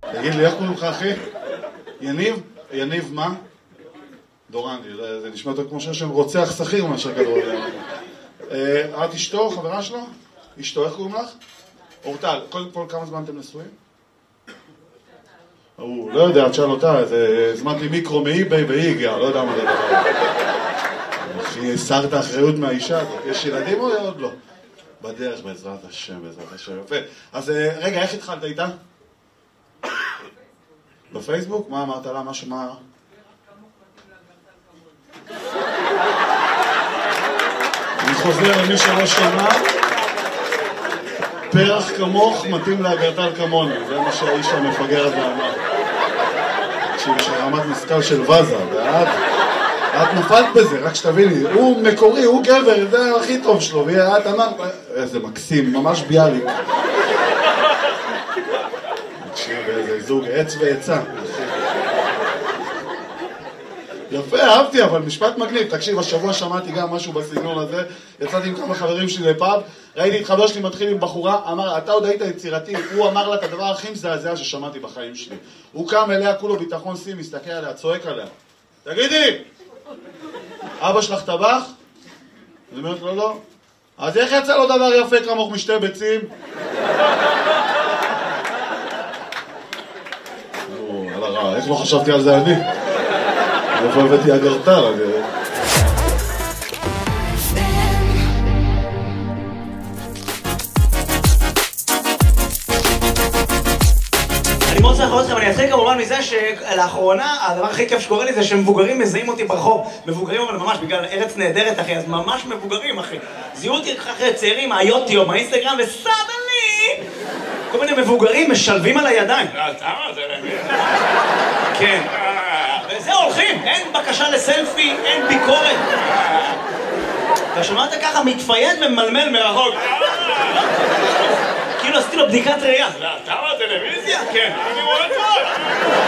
תגיד לי, איך קוראים לך, אחי? יניב? יניב מה? דורנדי, זה נשמע יותר כמו שם רוצח שכיר מאשר כדורגל. את אשתו, חברה שלו? אשתו, איך קוראים לך? אורטל, קודם כל כמה זמן אתם נשואים? הוא לא יודע, תשאל אותה, הזמנתי מיקרו מאי-ביי והיא הגיעה, לא יודע מה זה דבר. אחי, הסרת האחריות מהאישה הזאת. יש ילדים או עוד לא? בדרך, בעזרת השם, בעזרת השם. יפה. אז רגע, איך התחלת איתה? בפייסבוק? מה אמרת לה? משהו מה? אני חוזר למי שלא שמע. פרח כמוך מתאים לאגרטל כמוני. זה מה שהאיש המפגר הזה אמר. שיש רמת משכל של וזה, ואת נפלת בזה, רק שתביני. הוא מקורי, הוא גבר, זה הכי טוב שלו. ואת אמרת, איזה מקסים, ממש ביאליק. תקשיב, איזה זוג עץ ועצה. יפה, אהבתי, אבל משפט מגניב. תקשיב, השבוע שמעתי גם משהו בסגנון הזה. יצאתי עם כמה חברים שלי לפאב, ראיתי את חבר שלי מתחיל עם בחורה, אמר, אתה עוד היית יצירתי. הוא אמר לה את הדבר הכי מזעזע ששמעתי בחיים שלי. הוא קם אליה, כולו ביטחון סי, מסתכל עליה, צועק עליה. תגידי, אבא שלך טבח? אני אומרת לו, לא. אז איך יצא לו דבר יפה כמוך משתי ביצים? על הרע, איך לא חשבתי על זה אני? איפה הבאתי אגרטל? אני מאוד צריך אתכם, אני אתחיל כמובן מזה שלאחרונה הדבר הכי כיף שקורה לי זה שמבוגרים מזהים אותי ברחוב. מבוגרים אבל ממש בגלל ארץ נהדרת אחי, אז ממש מבוגרים אחי. זיהו אותי אחרי צעירים מהיוטיוב, מהאינסטגרם וסדלי! כל מיני מבוגרים משלבים על הידיים. למה זה למי? כן. וזהו, הולכים, אין בקשה לסלפי, אין ביקורת. אתה שמעת ככה מתפייד וממלמל מרחוק. כאילו עשיתי לו בדיקת ראייה. אתה בטלוויזיה? כן, אני רואה טוב.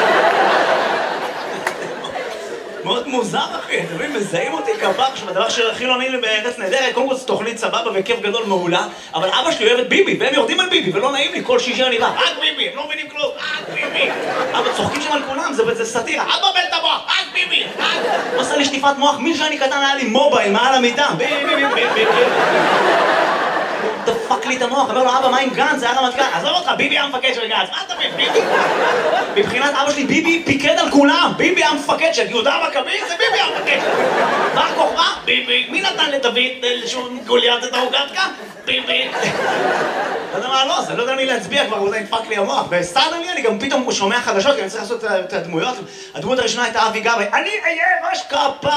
מאוד מוזר אחי, אתם מבינים, מזהים אותי כפח שבדבר שהכי לא נעים לי בארץ נהדרת, קודם כל זו תוכנית סבבה וכיף גדול מעולה, אבל אבא שלי אוהב את ביבי, והם יורדים על ביבי, ולא נעים לי, כל שישי אני בא, רק ביבי, הם לא מבינים כלום, רק ביבי. אבל צוחקים שם על כולם, זה סאטירה, אבא בן את המוח, רק ביבי, רק. הוא עושה לי שטיפת מוח, משאני קטן היה לי מובייל מעל המיטה, ביבי, ביבי. דפק לי את המוח, אומר לו, אבא, מה עם גנץ? זה היה רמטכ"ל. עזוב אותך, ביבי היה מפקד של גנץ. מה אתה מבין, ביבי? מבחינת אבא שלי, ביבי פיקד על כולם. ביבי היה מפקד של יהודה המכבי, זה ביבי המפקד. בר כוכבא? ביבי. מי נתן לדוד גוליית את ההוגתקה? ביבי. לא יודע מה לא, זה לא יודע מי להצביע כבר, הוא נדפק לי המוח. בסטארדמי אני גם פתאום שומע חדשות, כי אני צריך לעשות את הדמויות. הדמות הראשונה הייתה אבי גבאי. אני אהיה ראש כפה.